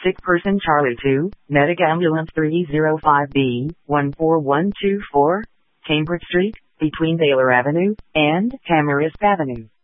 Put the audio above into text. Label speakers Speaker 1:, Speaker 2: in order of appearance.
Speaker 1: Sick person Charlie 2, Medic Ambulance 305B, 14124, Cambridge Street, between Baylor Avenue and Tamarisk Avenue.